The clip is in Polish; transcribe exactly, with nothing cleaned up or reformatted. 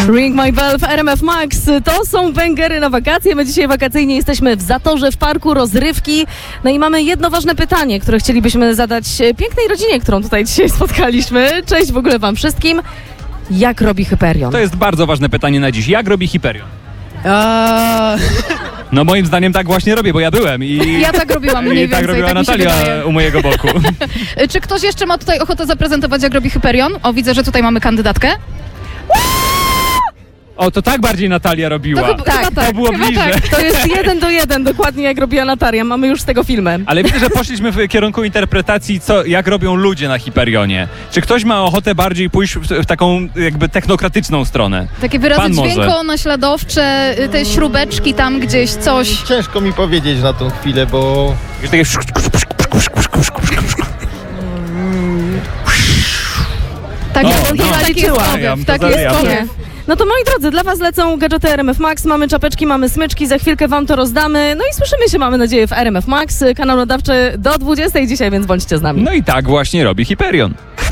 Ring My Bell w R M F Max. To są węgery na wakacje. My dzisiaj wakacyjnie jesteśmy w Zatorze, w parku rozrywki. No i mamy jedno ważne pytanie, które chcielibyśmy zadać pięknej rodzinie, którą tutaj dzisiaj spotkaliśmy. Cześć w ogóle wam wszystkim. Jak robi Hyperion? To jest bardzo ważne pytanie na dziś. Jak robi Hyperion? A... No moim zdaniem tak właśnie robię, bo ja byłem i... Ja tak robiłam mniej I tak więcej, robiła tak mi się Natalia wydaje. u mojego boku. Czy ktoś jeszcze ma tutaj ochotę zaprezentować, jak robi Hyperion? O, widzę, że tutaj mamy kandydatkę. O, to tak bardziej Natalia robiła. To chyba tak, to tak, było chyba bliżej. tak. To jest jeden do jeden, dokładnie jak robiła Natalia. Mamy już z tego filmem. Ale widzę, że poszliśmy w kierunku interpretacji, co, jak robią ludzie na Hyperionie. Czy ktoś ma ochotę bardziej pójść w, w taką jakby technokratyczną stronę? Takie wyrazy Pan może. dźwiękowo-naśladowcze, y, te śrubeczki tam gdzieś, coś. Ciężko mi powiedzieć na tą chwilę, bo Wiesz, takie... Tak, No, jest, no. taki jest Zaliczyłam, powiew, to taki jest zaliczam. powiew. No to moi drodzy, dla was lecą gadżety R M F Max, mamy czapeczki, mamy smyczki, za chwilkę wam to rozdamy. No i słyszymy się, mamy nadzieję, w R M F Max, kanał nadawczy do dwudziestej dzisiaj, więc bądźcie z nami. No i tak właśnie robi Hyperion.